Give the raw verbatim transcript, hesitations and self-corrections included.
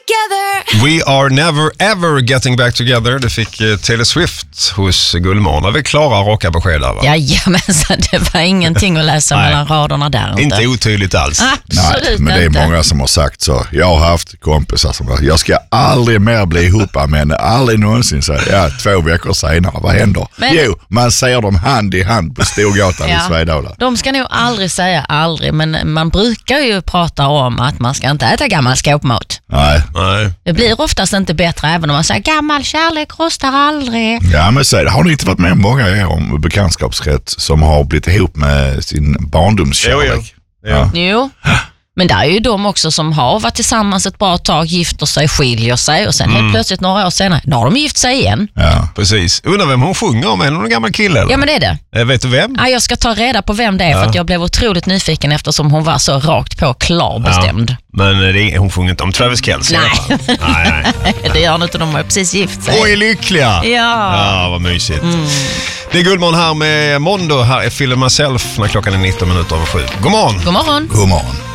together. We are never ever getting back together. Det fick eh, Taylor Swift hos Gullmån. Det är väl klara raka besked där, va? Jajamensan, det var ingenting att läsa mellan raderna där. Inte, inte otydligt alls. Absolut. Nej, men det är inte. många som har sagt så. Jag har haft kompisar som har, jag ska aldrig mer bli ihop men aldrig någonsin så. Ja, två veckor senare, vad händer? Men... Jo, man ser dem hand i hand på Storgatan Ja. i Svedala. De ska nog aldrig säga aldrig, men man brukar ju prata om att man ska inte äta gammal skåpmat. Nej. Nej. Det blir oftast inte bättre även om man säger gammal kärlek rostar aldrig. Ja, men så, har ni inte varit med många er om bekantskapsrätt som har blivit ihop med sin barndomskärlek? Jo, jo. Ja. Jo, men det är ju de också som har varit tillsammans ett bra tag, gifter sig, skiljer sig och sen Mm. helt plötsligt några år senare, då har de gift sig igen. Ja. Precis. Undrar vem hon sjunger om, är hon en gammal kille eller? Ja, men det är det. Eh, vet du vem? Ja, jag ska ta reda på vem det är Ja. för att jag blev otroligt nyfiken eftersom hon var så rakt på klar bestämd. Ja. Men det är, hon sjunger inte om Travis Kelce. i alla fall. Nej. nej, nej. Det gör hon inte, de har precis gift sig. Och är lyckliga. Ja. Ja, vad mysigt. Mm. Det är Gullmån här med Mondo. Här är Feel Myself när klockan är nitton minuter över sju. God morgon. God morgon. God morgon.